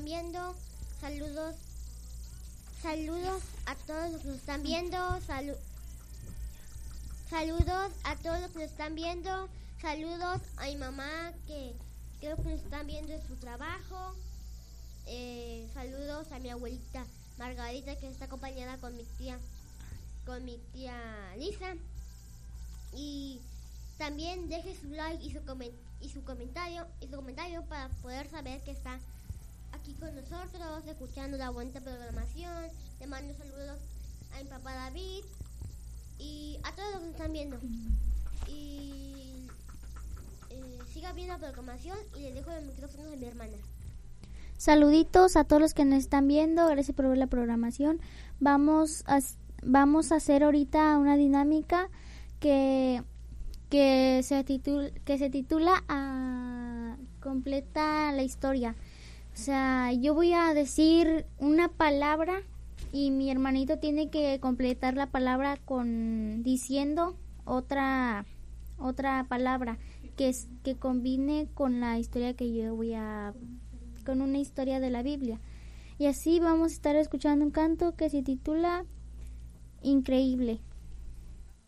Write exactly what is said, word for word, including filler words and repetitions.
viendo. Saludos. Saludos a todos los que nos están viendo. Salu- saludos a todos los que nos están viendo. Saludos a mi mamá que creo que nos están viendo en su trabajo. Eh, saludos a mi abuelita Margarita, que está acompañada con mi tía, con mi tía Lisa. Y también deje su like y su comen- y su comentario y su comentario para poder saber que está aquí con nosotros, escuchando la bonita programación. Le mando saludos a mi papá David y a todos los que están viendo. Y eh, siga viendo la programación y le dejo el micrófono a mi hermana. Saluditos a todos los que nos están viendo, gracias por ver la programación. Vamos a, vamos a hacer ahorita una dinámica que, que, se, titula, que se titula a, Completa la historia. O sea, yo voy a decir una palabra y mi hermanito tiene que completar la palabra con diciendo otra otra palabra que es, que combine con la historia que yo voy a con una historia de la Biblia. Y así vamos a estar escuchando un canto que se titula Increíble.